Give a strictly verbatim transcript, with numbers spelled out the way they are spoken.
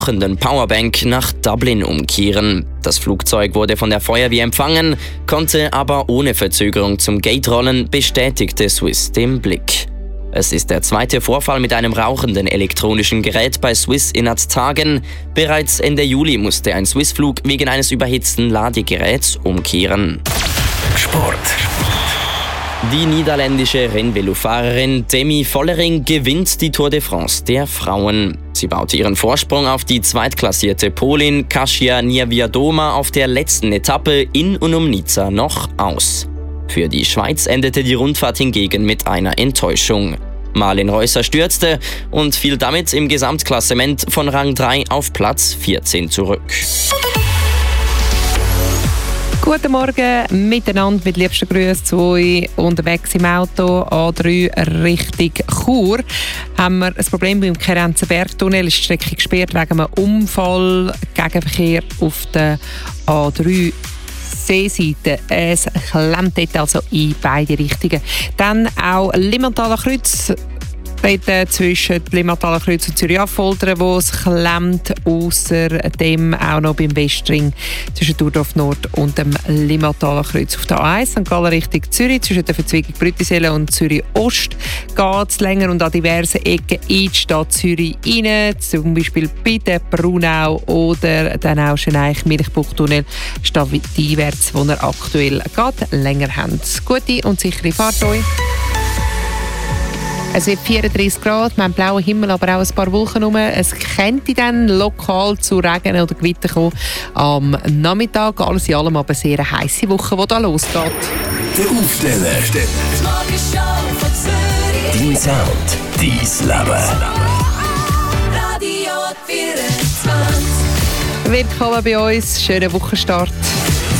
Powerbank nach Dublin umkehren. Das Flugzeug wurde von der Feuerwehr empfangen, konnte aber ohne Verzögerung zum Gate rollen, bestätigte Swiss dem Blick. Es ist der zweite Vorfall mit einem rauchenden elektronischen Gerät bei Swiss innerhalb Tagen. Bereits Ende Juli musste ein Swiss-Flug wegen eines überhitzten Ladegeräts umkehren. Sport. Die niederländische Rennvelofahrerin Demi Vollering gewinnt die Tour de France der Frauen. Sie baute ihren Vorsprung auf die zweitklassierte Polin Kasia Niewiadoma auf der letzten Etappe in und um Nizza noch aus. Für die Schweiz endete die Rundfahrt hingegen mit einer Enttäuschung. Marlen Reusser stürzte und fiel damit im Gesamtklassement von Rang drei auf Platz vierzehn zurück. Guten Morgen miteinander, mit liebsten Grüßen zu euch. Unterwegs im Auto A drei Richtung Chur haben wir ein Problem beim Kerenzenbergtunnel. Ist die Strecke gesperrt wegen einem Unfall. Gegenverkehr auf der A drei Seeseite. Es klemmt dort also in beide Richtungen. Dann auch Limmathaler Kreuz. Dort zwischen Limmathaler Kreuz und Zürich-Affoltern, wo es klemmt. Außerdem auch noch beim Westring zwischen Thurdorf Nord und dem Limmathaler Kreuz. Auf der A eins Sankt Gallen Richtung Zürich zwischen der Verzweigung Brüttisellen und Zürich Ost geht es länger und an diversen Ecken in die Stadt Zürich rein. Zum Beispiel bei der Brunau oder dann auch Schöneich Milchbuchtunnel stadtwärts, wo er aktuell geht, länger haben. Gute und sichere Fahrt euch. Es wird vierunddreißig Grad, wir haben blauen Himmel, aber auch ein paar Wolken rum. Es könnte dann lokal zu Regen oder Gewitter kommen am Nachmittag. Alles in allem aber eine sehr heisse Woche, die da losgeht. Der Aufsteller. Dein Sound, dein Leben. Willkommen bei uns, schönen Wochenstart.